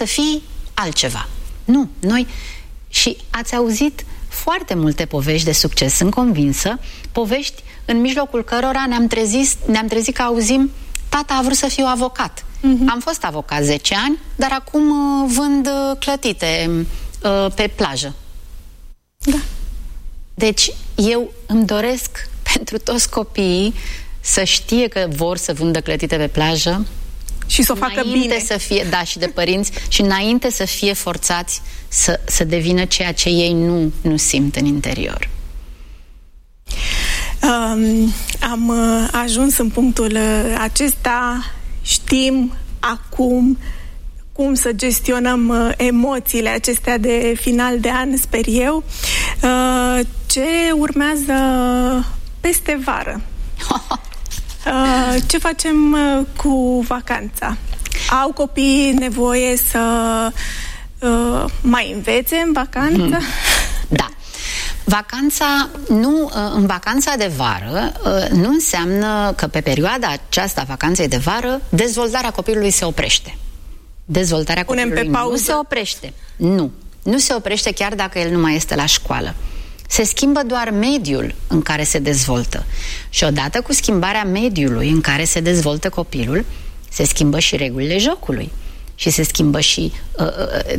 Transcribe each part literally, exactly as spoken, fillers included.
să fii altceva. Nu, noi... Și ați auzit foarte multe povești de succes, sunt convinsă, povești în mijlocul cărora ne-am trezit, ne-am trezit că auzim: tata a vrut să fiu avocat. Uh-huh. Am fost avocat zece ani, dar acum uh, vând uh, clătite uh, pe plajă. Da. Deci eu îmi doresc pentru toți copiii să știe că vor să vândă clătite pe plajă și să o facă bine. Să fie, da, și de părinți, și înainte să fie forțați să, să devină ceea ce ei nu, nu simt în interior. Um, am uh, ajuns în punctul uh, acesta. Știm acum cum să gestionăm uh, emoțiile acestea de final de an, sper eu. Uh, ce urmează peste vară? Uh, ce facem uh, cu vacanța? Au copiii nevoie să uh, mai învețe în vacanță? Hmm. Da. Vacanța, nu, în vacanța de vară nu înseamnă că pe perioada aceasta, vacanței de vară, dezvoltarea copilului se oprește. Dezvoltarea Punem copilului pe pauză? Nu se oprește. Nu. Nu se oprește chiar dacă el nu mai este la școală. Se schimbă doar mediul în care se dezvoltă. Și odată cu schimbarea mediului în care se dezvoltă copilul, se schimbă și regulile jocului. Și se schimbă și uh, uh,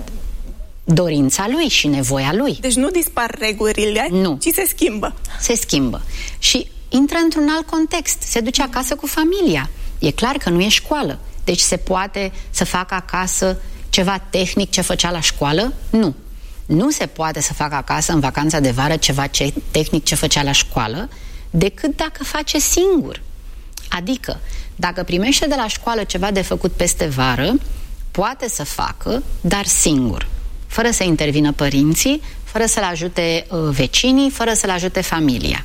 dorința lui și nevoia lui. Deci nu dispar regulile, nu. Ci se schimbă. Se schimbă. Și intră într-un alt context. Se duce acasă cu familia. E clar că nu e școală. Deci se poate să facă acasă ceva tehnic ce făcea la școală? Nu. Nu se poate să facă acasă în vacanța de vară ceva ce, tehnic ce făcea la școală, decât dacă face singur. Adică, dacă primește de la școală ceva de făcut peste vară, poate să facă, dar singur. Fără să intervină părinții, fără să-l ajute uh, vecinii, fără să-l ajute familia.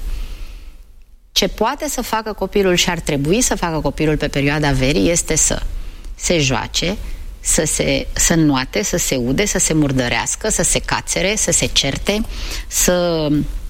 Ce poate să facă copilul și ar trebui să facă copilul pe perioada verii este să se joace, să se să înnoate, să se ude, să se murdărească, să se cațere, să se certe, să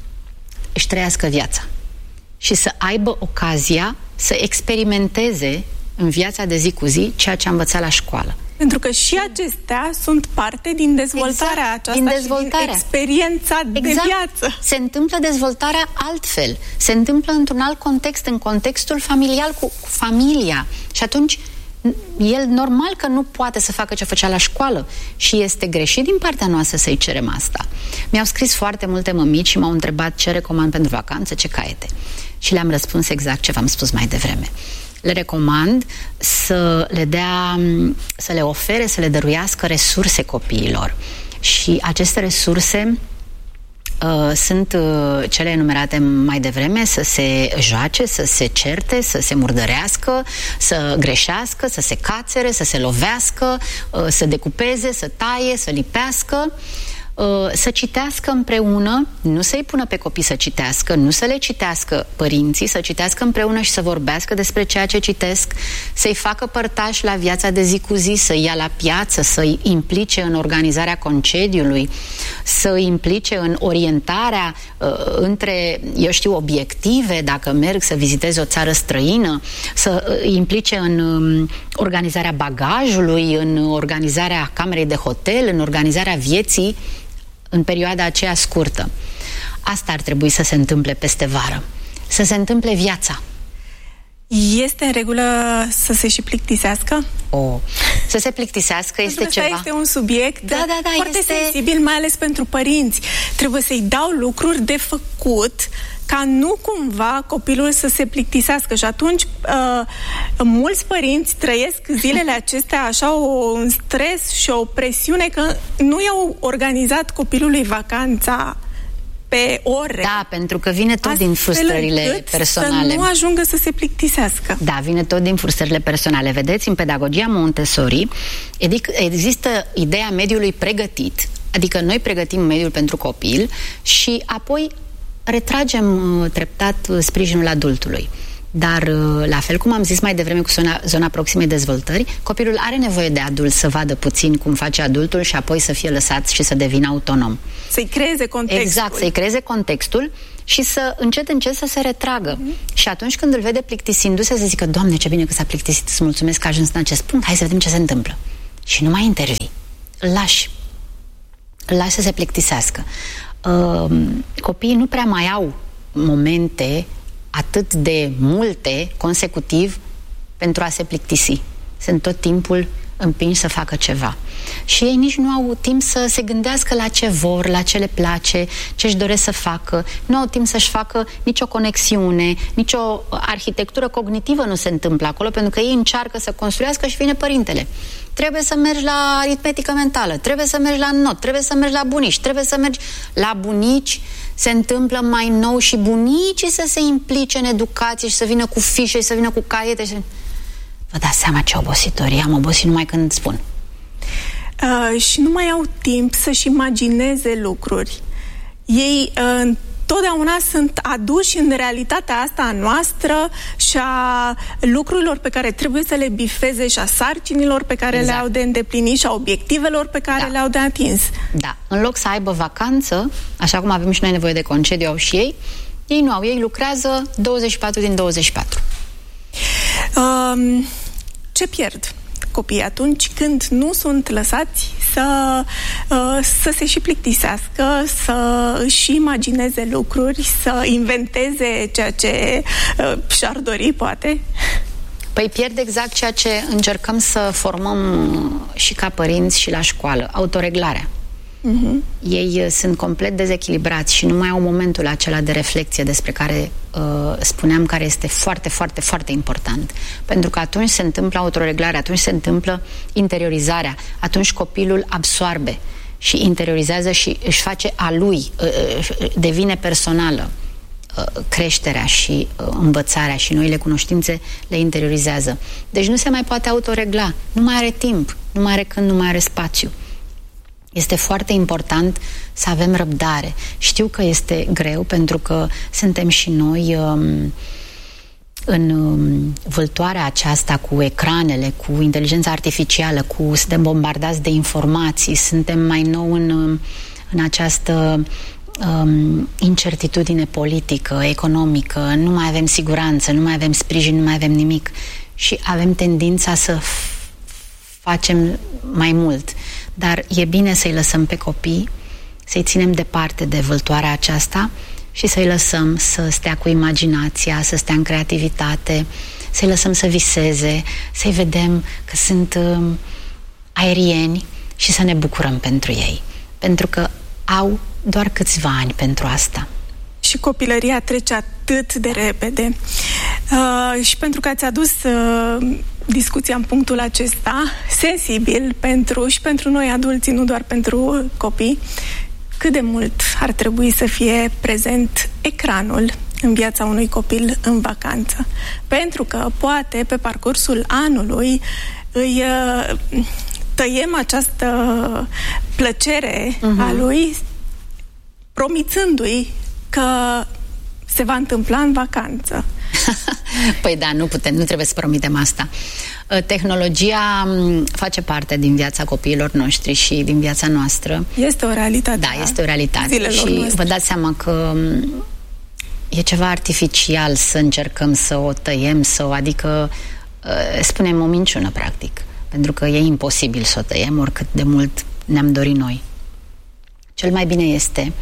își trăiască viața și să aibă ocazia să experimenteze în viața de zi cu zi ceea ce a învățat la școală. Pentru că și acestea sunt parte din dezvoltarea exact, aceasta din dezvoltarea. și din experiența exact. de viață. Se întâmplă dezvoltarea altfel. Se întâmplă într-un alt context, în contextul familial cu, cu familia. Și atunci el normal că nu poate să facă ce făcea la școală și este greșit din partea noastră să-i cerem asta. Mi-au scris foarte multe mămici și m-au întrebat ce recomand pentru vacanță, ce caiete. Și le-am răspuns exact ce v-am spus mai devreme. Le recomand să le dea, să le ofere, să le dăruiască resurse copiilor. Și aceste resurse uh, sunt uh, cele enumerate mai devreme: să se joace, să se certe, să se murdărească, să greșească, să se cațere, să se lovească, uh, să decupeze, să taie, să lipească, să citească împreună, nu să-i pună pe copii să citească, nu să le citească părinții, să citească împreună și să vorbească despre ceea ce citesc, să-i facă părtași la viața de zi cu zi, să-i ia la piață, să-i implice în organizarea concediului, să-i implice în orientarea uh, între, eu știu, obiective, dacă merg să viziteze o țară străină, să îi implice în um, organizarea bagajului, în organizarea camerei de hotel, în organizarea vieții în perioada aceea scurtă. Asta ar trebui să se întâmple peste vară. Să se întâmple viața. Este în regulă să se și plictisească? O, să se plictisească este ceva... este un subiect da, da, da, foarte este... sensibil, mai ales pentru părinți. Trebuie să-i dau lucruri de făcut ca nu cumva copilul să se plictisească. Și atunci uh, mulți părinți trăiesc zilele acestea așa o, un stres și o presiune că nu i-au organizat copilului vacanța pe ore. Da, pentru că vine tot din frustrările personale. Să nu ajungă să se plictisească. Da, vine tot din frustrările personale. Vedeți, în pedagogia Montessori există ideea mediului pregătit, adică noi pregătim mediul pentru copil și apoi retragem treptat sprijinul adultului. Dar, la fel cum am zis mai devreme cu zona, zona proximei dezvoltări, copilul are nevoie de adult să vadă puțin cum face adultul și apoi să fie lăsat și să devină autonom. Să-i creeze contextul. Exact, să-i creeze contextul și să încet, încet să se retragă. Mm-hmm. Și atunci când îl vede plictisindu-se, să zică: Doamne, ce bine că s-a plictisit, îți mulțumesc că a ajuns în acest punct, hai să vedem ce se întâmplă. și nu mai intervii. Îl lași. Îl lași să se plictisească. Uh, copiii nu prea mai au momente atât de multe consecutiv pentru a se plictisi. Sunt tot timpul împinși să facă ceva. Și ei nici nu au timp să se gândească la ce vor, la ce le place, ce își doresc să facă. Nu au timp să-și facă nicio conexiune, nicio arhitectură cognitivă nu se întâmplă acolo, pentru că ei încearcă să construiască și vine părintele. Trebuie să mergi la aritmetică mentală, trebuie să mergi la not, trebuie să mergi la bunici, trebuie să mergi la bunici. Se întâmplă mai nou și bunicii să se implice în educație și să vină cu fișe și să vină cu caiete și... Vă dați seama ce obositorie, am obosit numai când spun. Uh, și nu mai au timp să-și imagineze lucruri. Ei uh, întotdeauna sunt aduși în realitatea asta a noastră și a lucrurilor pe care trebuie să le bifeze și a sarcinilor pe care exact. le au de îndeplinit și a obiectivelor pe care da. le au de atins. Da, în loc să aibă vacanță, așa cum avem și noi nevoie de concediu, au și ei, ei nu au, ei lucrează douăzeci și patru din douăzeci și patru. Um, ce pierd copiii atunci când nu sunt lăsați să, uh, să se și plictisească, să își imagineze lucruri, să inventeze ceea ce uh, și-ar dori, poate? Păi pierd exact ceea ce încercăm să formăm și ca părinți și la școală, autoreglarea. Uh-huh. Ei sunt complet dezechilibrați și nu mai au momentul acela de reflexie despre care uh, spuneam, care este foarte, foarte, foarte important. Pentru că atunci se întâmplă autoreglarea, atunci se întâmplă interiorizarea, atunci copilul absoarbe și interiorizează și își face a lui, uh, devine personală. Uh, creșterea și uh, învățarea și noile cunoștințe le interiorizează. Deci nu se mai poate autoregla, nu mai are timp, nu mai are când, nu mai are spațiu. Este foarte important să avem răbdare. Știu că este greu pentru că suntem și noi um, în um, vâltoarea aceasta cu ecranele, cu inteligența artificială, cu suntem bombardați de informații, suntem mai nou în, în această um, incertitudine politică, economică, nu mai avem siguranță, nu mai avem sprijin, nu mai avem nimic și avem tendința să facem mai mult. Dar e bine să-i lăsăm pe copii, să-i ținem departe de vâltoarea aceasta și să-i lăsăm să stea cu imaginația, să stea în creativitate, să-i lăsăm să viseze, să-i vedem că sunt uh, aerieni și să ne bucurăm pentru ei. Pentru că au doar câțiva ani pentru asta. Și copilăria trece atât de repede. Uh, și pentru că ați adus uh, discuția în punctul acesta, sensibil pentru, și pentru noi adulții, nu doar pentru copii, cât de mult ar trebui să fie prezent ecranul în viața unui copil în vacanță. Pentru că poate pe parcursul anului îi uh, tăiem această plăcere uh-huh. a lui, promițându-i că se va întâmpla în vacanță. Păi da, nu putem, nu trebuie să promitem asta. Tehnologia face parte din viața copiilor noștri și din viața noastră. Este o realitate. Da, este o realitate. Și noastre. Vă dați seama că e ceva artificial să încercăm să o tăiem, să o, adică spunem o minciună, practic. Pentru că e imposibil să o tăiem, oricât de mult ne-am dorit noi. Cel mai bine este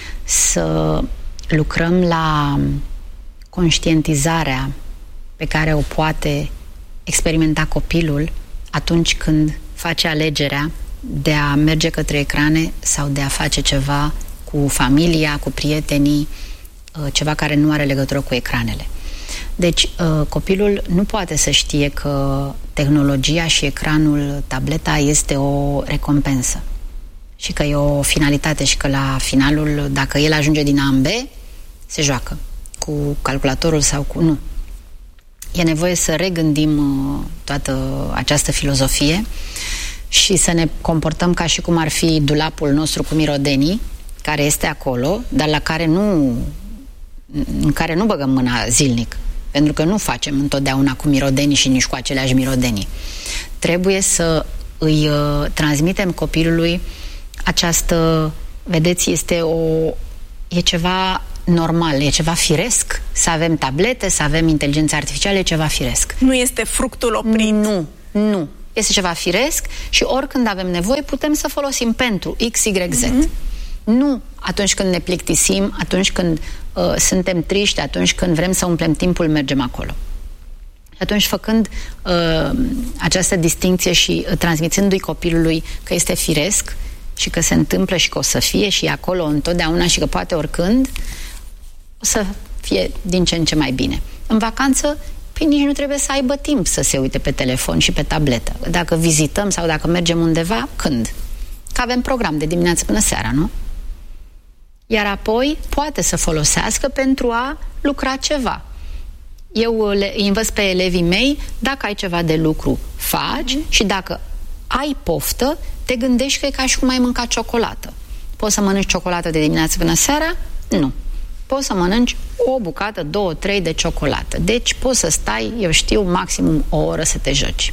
să lucrăm la conștientizarea pe care o poate experimenta copilul atunci când face alegerea de a merge către ecrane sau de a face ceva cu familia, cu prietenii, ceva care nu are legătură cu ecranele. Deci copilul nu poate să știe că tehnologia și ecranul, tableta, este o recompensă și că e o finalitate și că la finalul, dacă el ajunge din A în B, se joacă cu calculatorul sau cu... Nu. E nevoie să regândim uh, toată această filozofie și să ne comportăm ca și cum ar fi dulapul nostru cu mirodenii, care este acolo, dar la care nu, în care nu băgăm mâna zilnic, pentru că nu facem întotdeauna cu mirodenii și nici cu aceleași mirodenii. Trebuie să îi uh, transmitem copilului această, vedeți, este o, e ceva normal, e ceva firesc să avem tablete, să avem inteligență artificială, e ceva firesc. Nu este fructul oprit. Nu, nu. este ceva firesc și oricând avem nevoie putem să folosim pentru X, Y, Z. Mm-hmm. Nu atunci când ne plictisim, atunci când uh, suntem triști, atunci când vrem să umplem timpul, mergem acolo. Și atunci, făcând uh, această distincție și uh, transmițându-i copilului că este firesc și că se întâmplă și că o să fie și acolo întotdeauna și că poate oricând, o să fie din ce în ce mai bine. În vacanță, păi nici nu trebuie să aibă timp să se uite pe telefon și pe tabletă. Dacă vizităm sau dacă mergem undeva, când? Că avem program de dimineață până seara, nu? Iar apoi poate să folosească pentru a lucra ceva. Eu le învăț pe elevii mei, dacă ai ceva de lucru, faci, mm-hmm. și dacă ai poftă, te gândești că e ca și cum ai mâncat ciocolată. Poți să mănânci ciocolată de dimineață până seara? Nu. Poți să mănânci o bucată, două, trei de ciocolată. Deci poți să stai, eu știu, maximum o oră să te joci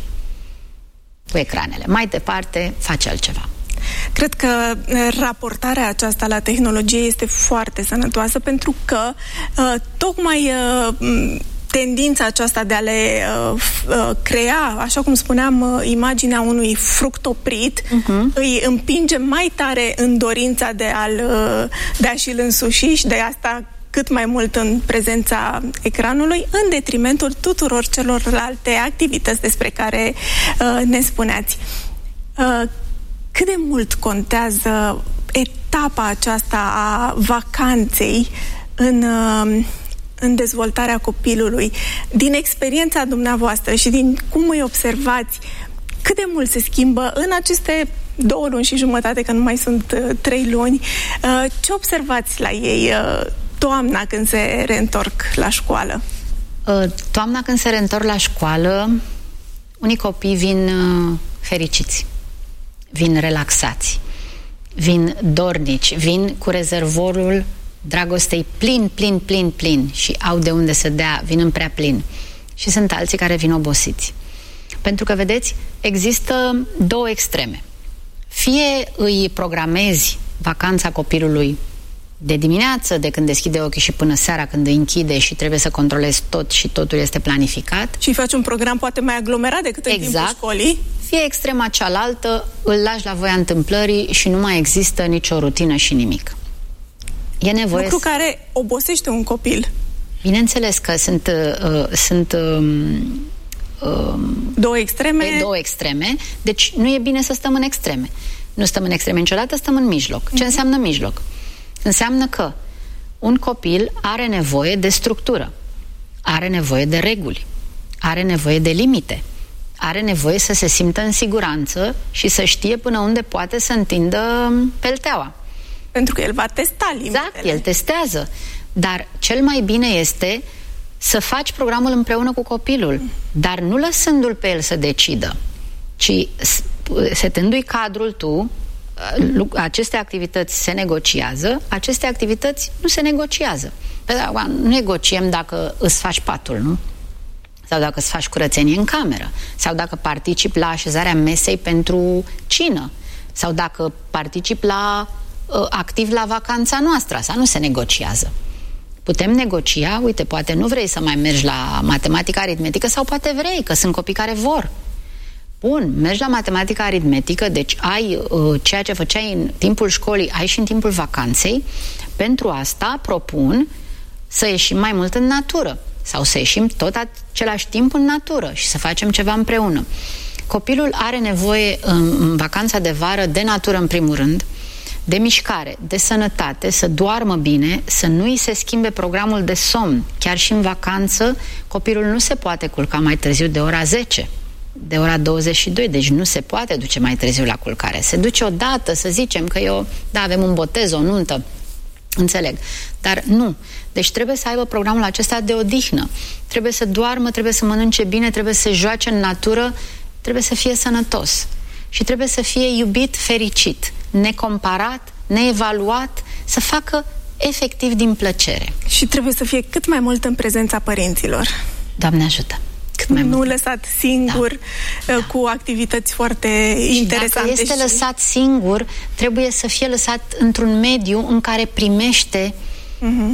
cu ecranele. Mai departe, faci altceva. Cred că raportarea aceasta la tehnologie este foarte sănătoasă pentru că uh, tocmai uh, tendința aceasta de a le uh, uh, crea, așa cum spuneam, uh, imaginea unui fruct oprit, uh-huh. îi împinge mai tare în dorința de a-l, uh, de a-și-l însuși și de asta cât mai mult în prezența ecranului, în detrimentul tuturor celorlalte activități despre care uh, ne spuneați. Uh, cât de mult contează etapa aceasta a vacanței în... Uh, în dezvoltarea copilului? Din experiența dumneavoastră și din cum îi observați, cât de mult se schimbă în aceste două luni și jumătate, că nu mai sunt uh, trei luni, uh, ce observați la ei uh, toamna când se reîntorc la școală? Uh, toamna când se reîntorc la școală, unii copii vin uh, fericiți, vin relaxați, vin dornici, vin cu rezervorul dragostei plin, plin, plin, plin și au de unde să dea, vin în prea plin. Și sunt alții care vin obosiți. Pentru că, vedeți, există două extreme. Fie îi programezi vacanța copilului de dimineață, de când deschide ochii și până seara când îi închide și trebuie să controlezi tot și totul este planificat. Și faci un program poate mai aglomerat decât exact. În timpul școlii. Fie extrema cealaltă, îl lași la voia întâmplării și nu mai există nicio rutină și nimic. E nevoie lucru să... care obosește un copil. Bineînțeles că sunt, uh, sunt um, um, două extreme. două extreme, deci nu e bine să stăm în extreme. Nu stăm în extreme niciodată, stăm în mijloc. Ce mm-hmm. înseamnă mijloc? Înseamnă că un copil are nevoie de structură, are nevoie de reguli, are nevoie de limite, are nevoie să se simtă în siguranță și să știe până unde poate să întindă pelteaua. Pentru că el va testa limitele. Exact, el testează. Dar cel mai bine este să faci programul împreună cu copilul, dar nu lăsându-l pe el să decidă, ci setându-i cadrul tu, aceste activități se negociază, aceste activități nu se negociază. Nu negociem dacă îți faci patul, nu? Sau dacă îți faci curățenie în cameră, sau dacă participi la așezarea mesei pentru cină, sau dacă participi la activ la vacanța noastră. Asta nu se negociază. Putem negocia, uite, poate nu vrei să mai mergi la matematică aritmetică sau poate vrei, că sunt copii care vor. Bun, mergi la matematică aritmetică, deci ai uh, ceea ce făceai în timpul școlii, ai și în timpul vacanței. Pentru asta propun să ieșim mai mult în natură sau să ieșim tot același timp în natură și să facem ceva împreună. Copilul are nevoie în, în vacanța de vară de natură în primul rând, de mișcare, de sănătate, să doarmă bine, să nu îi se schimbe programul de somn. Chiar și în vacanță, copilul nu se poate culca mai târziu de ora zece, de ora douăzeci și doi, deci nu se poate duce mai târziu la culcare. Se duce odată, să zicem că eu, da, avem un botez, o nuntă, înțeleg, dar nu. Deci trebuie să aibă programul acesta de odihnă. Trebuie să doarmă, trebuie să mănânce bine, trebuie să se joace în natură, trebuie să fie sănătos. Și trebuie să fie iubit, fericit, necomparat, neevaluat, să facă efectiv din plăcere. Și trebuie să fie cât mai mult în prezența părinților. Doamne ajută! Cât mai nu mult. lăsat singur, da. cu Da. activități foarte și interesante. Dacă este și... lăsat singur, trebuie să fie lăsat într-un mediu în care primește uh-huh.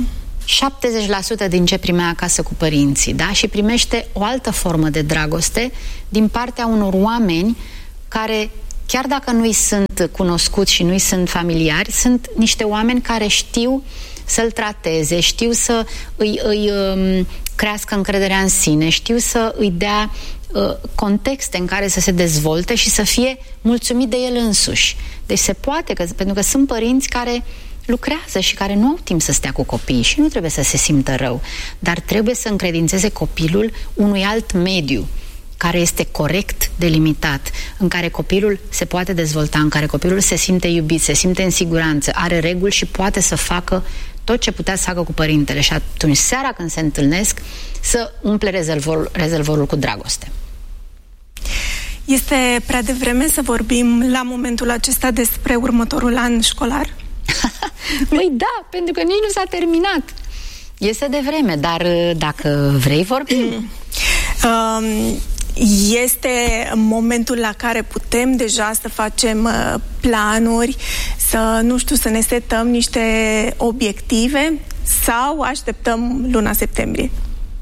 șaptezeci la sută din ce primea acasă cu părinții, da? Și primește o altă formă de dragoste din partea unor oameni care, chiar dacă nu-i sunt cunoscuți și nu-i sunt familiari, sunt niște oameni care știu să-l trateze, știu să îi, îi um, crească încrederea în sine, știu să îi dea uh, contexte în care să se dezvolte și să fie mulțumit de el însuși. Deci se poate, că, pentru că sunt părinți care lucrează și care nu au timp să stea cu copiii și nu trebuie să se simtă rău, dar trebuie să încredințeze copilul unui alt mediu care este corect delimitat, în care copilul se poate dezvolta, în care copilul se simte iubit, se simte în siguranță, are reguli și poate să facă tot ce putea să facă cu părintele. Și atunci, seara când se întâlnesc, să umple rezervorul, rezervorul cu dragoste. Este prea devreme să vorbim la momentul acesta despre următorul an școlar? Păi da, pentru că nici nu s-a terminat. Este devreme, dar dacă vrei vorbim. Um, este momentul la care putem deja să facem planuri, să, nu știu, să ne setăm niște obiective sau așteptăm luna septembrie?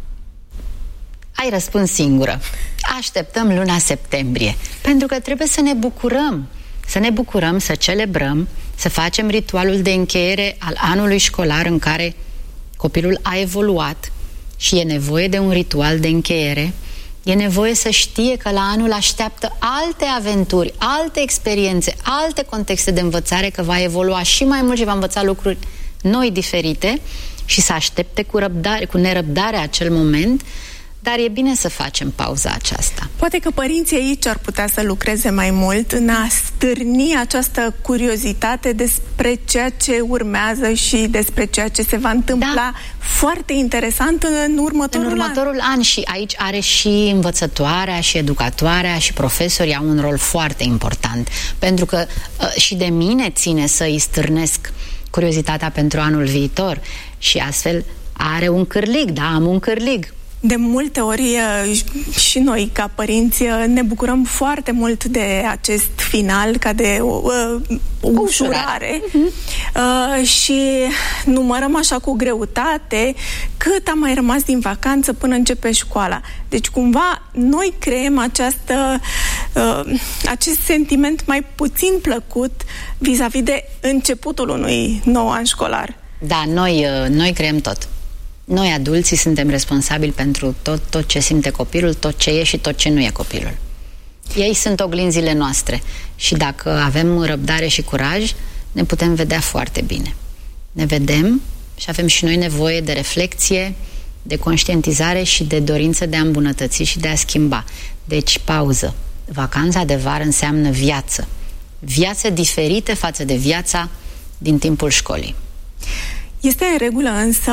Ai răspuns singură. Așteptăm luna septembrie, pentru că trebuie să ne bucurăm, să ne bucurăm, să celebrăm, să facem ritualul de încheiere al anului școlar în care copilul a evoluat și e nevoie de un ritual de încheiere. E nevoie să știe că la anul așteaptă alte aventuri, alte experiențe, alte contexte de învățare, că va evolua și mai mult și va învăța lucruri noi, diferite, și să aștepte cu răbdare, cu nerăbdare acel moment. Dar e bine să facem pauza aceasta. Poate că părinții aici ar putea să lucreze mai mult în a stârni această curiozitate despre ceea ce urmează și despre ceea ce se va întâmpla, da, foarte interesant în următorul, în următorul an. an. Și aici are și învățătoarea, și educatoarea, și profesorii au un rol foarte important. Pentru că uh, și de mine ține să îi stârnesc curiozitatea pentru anul viitor. Și astfel are un cârlig, da, am un cârlig. De multe ori și noi, ca părinți, ne bucurăm foarte mult de acest final, ca de o, o ușurare. Uh-huh. Uh, și numărăm așa cu greutate cât a mai rămas din vacanță până începe școala. Deci, cumva, noi creăm această, uh, acest sentiment mai puțin plăcut vis-a-vis de începutul unui nou an școlar. Da, noi, noi creăm tot. Noi, adulții, suntem responsabili pentru tot, tot ce simte copilul, tot ce e și tot ce nu e copilul. Ei sunt oglinzile noastre și dacă avem răbdare și curaj, ne putem vedea foarte bine. Ne vedem și avem și noi nevoie de reflexie, de conștientizare și de dorință de a îmbunătăți și de a schimba. Deci, pauză. Vacanța de vară înseamnă viață. Viață diferită față de viața din timpul școlii. Este în regulă însă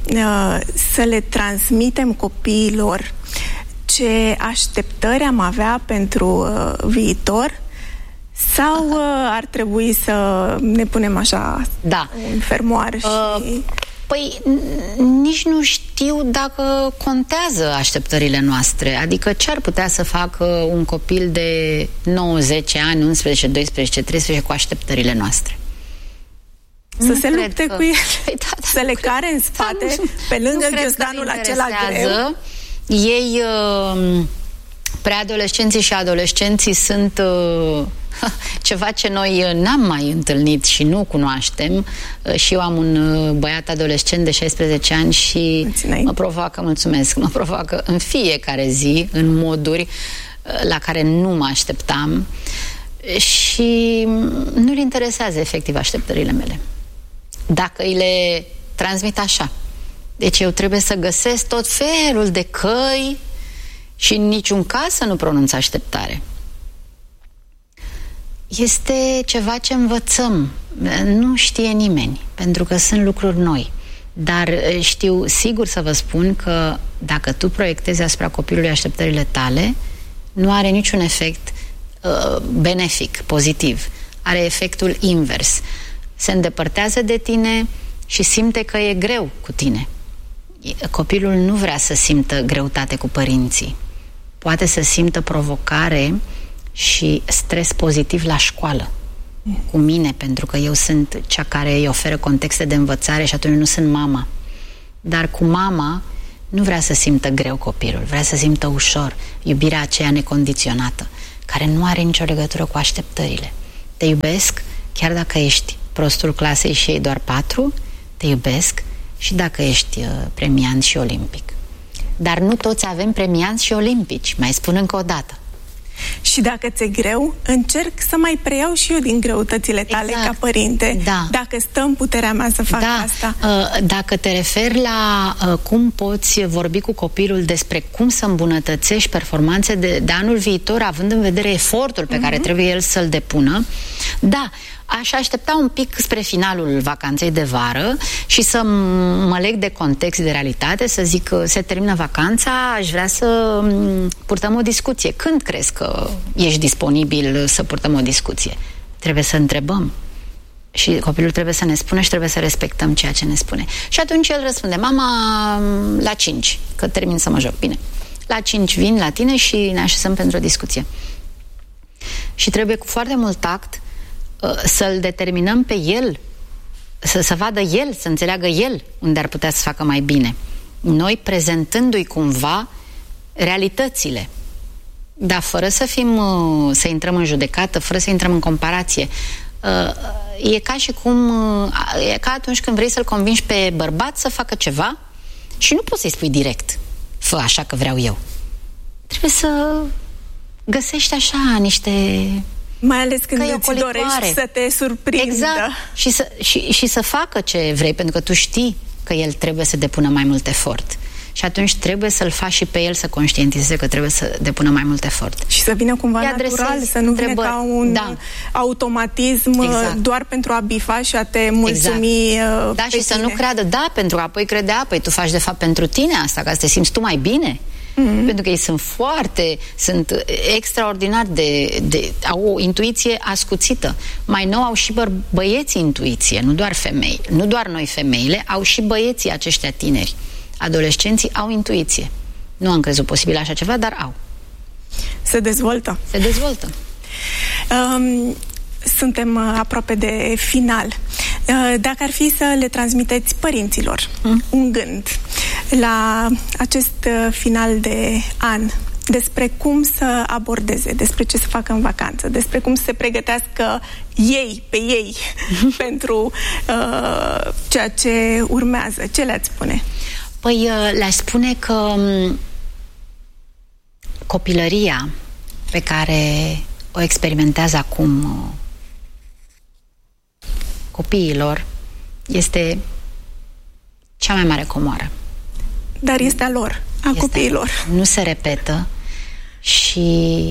să le transmitem copiilor ce așteptări am avea pentru viitor sau ar trebui să ne punem așa, da, în fermoar și... Uh, păi nici nu știu dacă contează așteptările noastre. Adică ce ar putea să facă un copil de nouă zece ani, unsprezece, doisprezece, treisprezece cu așteptările noastre? Să nu se lupte că... cu ele, da, da, să le care în spate, da, nu, pe lângă ghiozdanul acela greu. Ei, uh, preadolescenții și adolescenții, sunt uh, ceva ce noi n-am mai întâlnit și nu cunoaștem. Uh, și eu am un uh, băiat adolescent de șaisprezece ani și Mulțumesc. mă provoacă, mulțumesc, mă provoacă în fiecare zi, în moduri uh, la care nu mă așteptam și nu-l interesează efectiv așteptările mele. Dacă îi le transmit așa. Deci eu trebuie să găsesc tot felul de căi și în niciun caz să nu pronunț așteptare. Este ceva ce învățăm. Nu știe nimeni, pentru că sunt lucruri noi. Dar știu sigur să vă spun că dacă tu proiectezi asupra copilului așteptările tale, nu are niciun efect uh, benefic, pozitiv. Are efectul invers. Se îndepărtează de tine și simte că e greu cu tine. Copilul nu vrea să simtă greutate cu părinții. Poate să simtă provocare și stres pozitiv la școală cu mine, pentru că eu sunt cea care îi oferă contexte de învățare și atunci nu sunt mama. dar cu mama nu vrea să simtă greu copilul, vrea să simtă ușor iubirea aceea necondiționată, care nu are nicio legătură cu așteptările. Te iubesc chiar dacă ești prostul clasei și ei doar patru, te iubesc și dacă ești uh, premiant și olimpic. Dar nu toți avem premianți și olimpici, mai spun încă o dată. Și dacă ți-e greu, încerc să mai preiau și eu din greutățile tale, exact, ca părinte. Da. Dacă stă în puterea mea să fac da. asta. Dacă te referi la cum poți vorbi cu copilul despre cum să îmbunătățești performanțe de, de anul viitor, având în vedere efortul pe mm-hmm. care trebuie el să-l depună, da, aș aștepta un pic spre finalul vacanței de vară și să mă leg de context, de realitate, să zic că se termină vacanța, aș vrea să purtăm o discuție. Când crezi că ești disponibil să purtăm o discuție? Trebuie să întrebăm. Și copilul trebuie să ne spună și trebuie să respectăm ceea ce ne spune. Și atunci el răspunde, mama, la cinci, că termin să mă joc. Bine. La cinci vin la tine și ne așezăm pentru o discuție. Și trebuie cu foarte mult tact să-l determinăm pe el, să, să vadă el, să înțeleagă el unde ar putea să facă mai bine. Noi prezentându-i cumva realitățile, dar fără să fim, să intrăm în judecată, fără să intrăm în comparație. E ca și cum, e ca atunci când vrei să-l convingi pe bărbat să facă ceva și nu poți să-i spui direct, fă așa că vreau eu. Trebuie să găsești așa niște... Mai ales când îți dorești să te surprindă. Exact. Și să, și, și să facă ce vrei, pentru că tu știi că el trebuie să depună mai mult efort. Și atunci trebuie să-l faci și pe el să conștientizeze că trebuie să depună mai mult efort. Și să vină cumva natural, să nu vină ca un da. automatism, exact, doar pentru a bifa și a te mulțumi. Exact. Da, și tine. Să nu creadă, da, pentru că apoi crede, apoi tu faci de fapt pentru tine asta, ca să te simți tu mai bine. Mm-hmm. Pentru că ei sunt foarte, sunt extraordinar de, de, au o intuiție ascuțită. Mai nou au și bă, băieții intuiție, nu doar femei. Nu doar noi femeile, au și băieții aceștia tineri. Adolescenții au intuiție. Nu am crezut posibil așa ceva, dar au. Se dezvoltă. Se dezvoltă. Um, suntem aproape de final. Uh, dacă ar fi să le transmiteți părinților mm. un gând la acest final de an, despre cum să abordeze, despre ce să facă în vacanță, despre cum să se pregătească ei, pe ei, pentru uh, ceea ce urmează, ce le-ați spune? Păi uh, le-aș spune că um, copilăria pe care o experimentează acum uh, copiilor este cea mai mare comoară. Dar este a lor, a este copiilor. A, nu se repetă și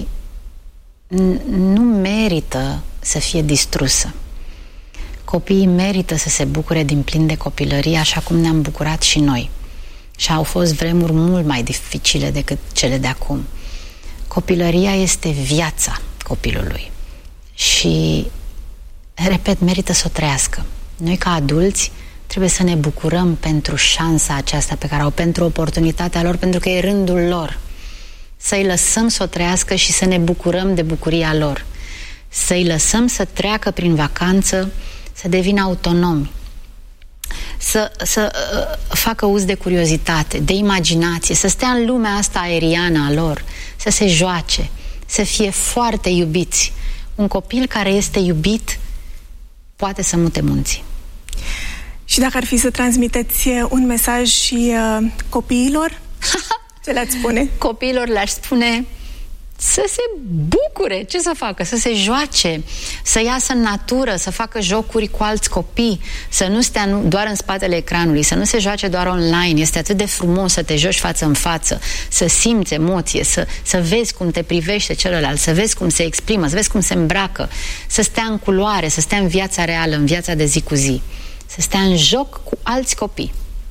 nu merită să fie distrusă. Copiii merită să se bucure din plin de copilărie, așa cum ne-am bucurat și noi. Și au fost vremuri mult mai dificile decât cele de acum. Copilăria este viața copilului. Și, repet, merită să o trăiască. Noi, ca adulți, trebuie să ne bucurăm pentru șansa aceasta pe care au, pentru oportunitatea lor, pentru că e rândul lor. Să-i lăsăm să o trăiască și să ne bucurăm de bucuria lor. Să-i lăsăm să treacă prin vacanță, să devină autonomi. Să, să uh, facă uz de curiozitate, de imaginație, să stea în lumea asta aeriană a lor, să se joace, să fie foarte iubiți. Un copil care este iubit poate să mute munții. Și dacă ar fi să transmiteți un mesaj și uh, copiilor, ce le-ați spune? Copiilor le-aș spune să se bucure, ce să facă? Să se joace, să iasă în natură, să facă jocuri cu alți copii, să nu stea nu, doar în spatele ecranului, să nu se joace doar online. Este atât de frumos să te joci față în față, să simți emoție, să, să vezi cum te privește celălalt, să vezi cum se exprimă, să vezi cum se îmbracă, să stea în culoare, să stea în viața reală, în viața de zi cu zi, să stea în joc cu alți copii.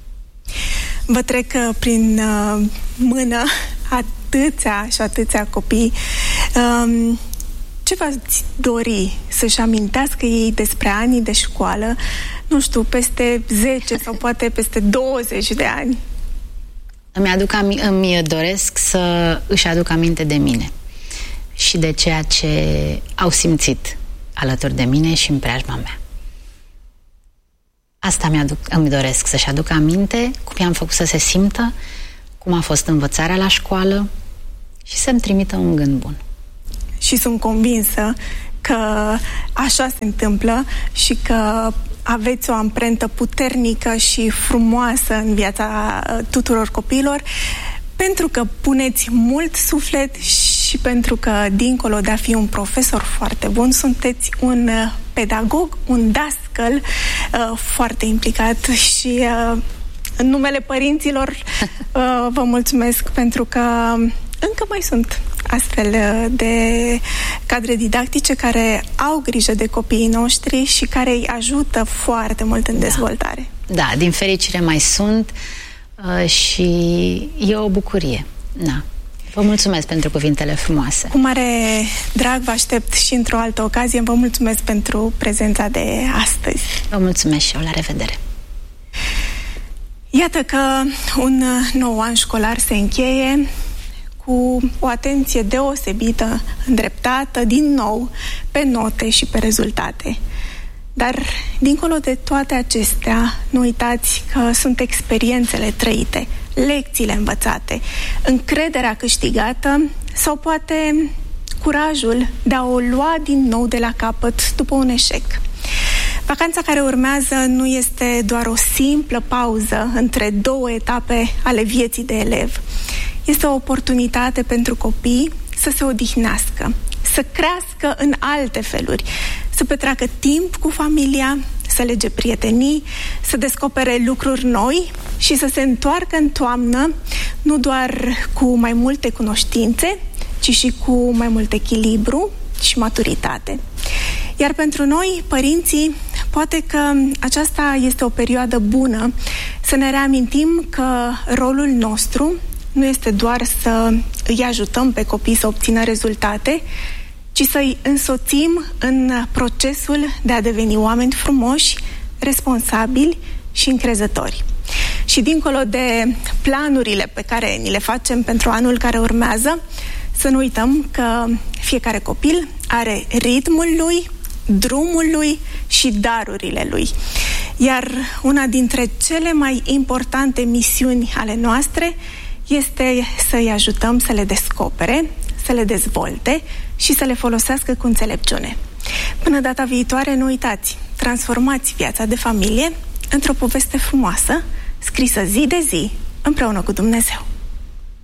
Vă trec prin uh, mână atâția și atâția copii. Um, ce v-ați dori să-și amintească ei despre anii de școală, nu știu, peste zece sau poate peste douăzeci de ani? Îmi, aduc am- îmi doresc să își aduc aminte de mine și de ceea ce au simțit alături de mine și în preajma mea. Asta mi-aduc, îmi doresc, să-și aducă aminte cum i-am făcut să se simtă, cum a fost învățarea la școală și să-mi trimită un gând bun. Și sunt convinsă că așa se întâmplă și că aveți o amprentă puternică și frumoasă în viața tuturor copiilor, pentru că puneți mult suflet și pentru că, dincolo de a fi un profesor foarte bun, sunteți un pedagog, un dascăl uh, foarte implicat și uh, în numele părinților uh, vă mulțumesc pentru că încă mai sunt astfel de cadre didactice care au grijă de copiii noștri și care îi ajută foarte mult în dezvoltare. Da, da, din fericire mai sunt uh, și e o bucurie. Da. Vă mulțumesc pentru cuvintele frumoase. Cu mare drag vă aștept și într-o altă ocazie. Vă mulțumesc pentru prezența de astăzi. Vă mulțumesc și eu. La revedere. Iată că un nou an școlar se încheie cu o atenție deosebită, îndreptată din nou pe note și pe rezultate. Dar, dincolo de toate acestea, nu uitați că sunt experiențele trăite, lecțiile învățate, încrederea câștigată sau poate curajul de a o lua din nou de la capăt după un eșec. Vacanța care urmează nu este doar o simplă pauză între două etape ale vieții de elev. Este o oportunitate pentru copii să se odihnească, să crească în alte feluri, să petreacă timp cu familia, să lege prietenii, să descopere lucruri noi și să se întoarcă în toamnă nu doar cu mai multe cunoștințe, ci și cu mai mult echilibru și maturitate. Iar pentru noi, părinții, poate că aceasta este o perioadă bună să ne reamintim că rolul nostru nu este doar să îi ajutăm pe copii să obțină rezultate, ci să-i însoțim în procesul de a deveni oameni frumoși, responsabili și încrezători. Și dincolo de planurile pe care ni le facem pentru anul care urmează, să nu uităm că fiecare copil are ritmul lui, drumul lui și darurile lui. Iar una dintre cele mai importante misiuni ale noastre este să-i ajutăm să le descopere, să le dezvolte și să le folosească cu înțelepciune. Până data viitoare, nu uitați, transformați viața de familie într-o poveste frumoasă, scrisă zi de zi, împreună cu Dumnezeu.